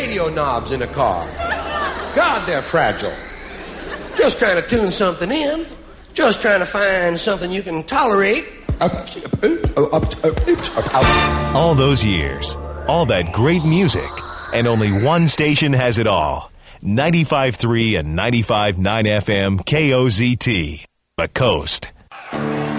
radio knobs in a car. God, they're fragile. Just trying to tune something in. Just trying to find something you can tolerate. All those years, all that great music, and only one station has it all. 95.3 and 95.9 FM KOZT, The Coast.